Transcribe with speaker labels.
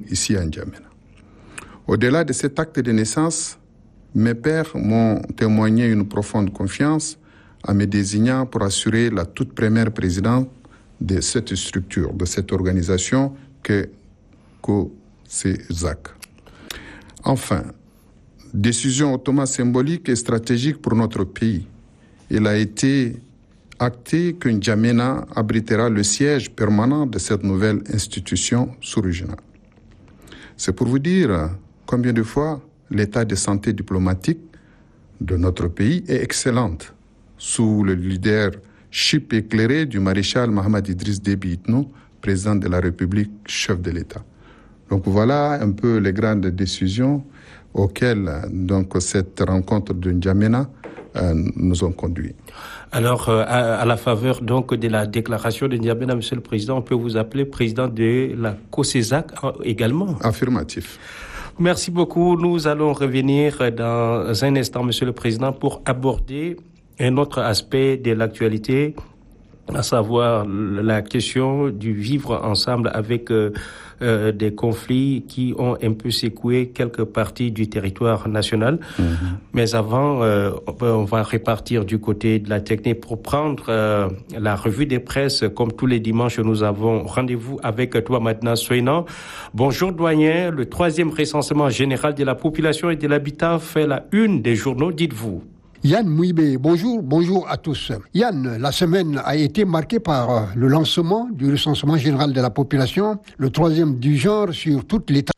Speaker 1: ici à N'Djamena. Au-delà de cet acte de naissance, mes pères m'ont témoigné une profonde confiance en me désignant pour assurer la toute première présidence de cette structure, de cette organisation que COSEZAC. Enfin, décision hautement symbolique et stratégique pour notre pays. Il a été acté que N'Djamena abritera le siège permanent de cette nouvelle institution sous-régionale. C'est pour vous dire combien de fois l'état de santé diplomatique de notre pays est excellent sous le leadership éclairé du maréchal Mohamed Idriss Déby Itno, président de la République, chef de l'État. Donc voilà un peu les grandes décisions auxquelles donc, cette rencontre de N'Djamena nous ont conduits.
Speaker 2: Alors, à la faveur donc de la déclaration de N'Djamena, Monsieur le Président, on peut vous appeler président de la COSEZAC également?
Speaker 1: Affirmatif.
Speaker 2: Merci beaucoup. Nous allons revenir dans un instant, Monsieur le Président, pour aborder un autre aspect de l'actualité, à savoir la question du vivre ensemble avec des conflits qui ont un peu secoué quelques parties du territoire national. Mais avant, on va repartir du côté de la technique pour prendre la revue des presses. Comme tous les dimanches, nous avons rendez-vous avec toi maintenant, Soinan. Bonjour doyen, le 3e recensement général de la population et de l'habitat fait la une des journaux, dites-vous.
Speaker 3: Yann Mouibé, bonjour à tous. Yann, la semaine a été marquée par le lancement du recensement général de la population, le 3e du genre sur toute l'étendue